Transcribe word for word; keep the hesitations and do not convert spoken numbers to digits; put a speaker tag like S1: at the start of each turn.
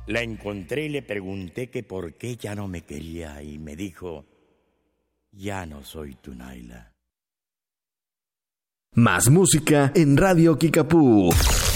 S1: La encontré y le pregunté que por qué ya no me quería y me dijo, ya no soy tu Naila.
S2: Más música en Radio Kickapoo.